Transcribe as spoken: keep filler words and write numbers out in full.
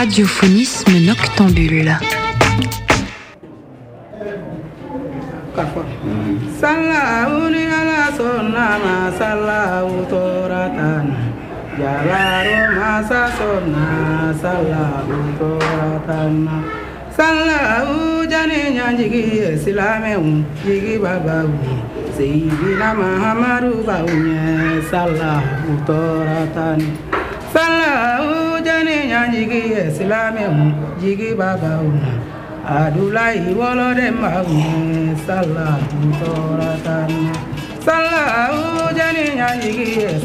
Radiophonisme noctambule. Sallahu ni ala sonna sallahu toratan jalaru masa sonna sallahu toratan sallahu jani nyanjigi silame jigi babawi sayyidina Muhammadu baunya sallahu toratan sallahu jani nyanjigi silame jigi babawi Adulai wolode maune sallahu toratan sallahu jani nyanjigi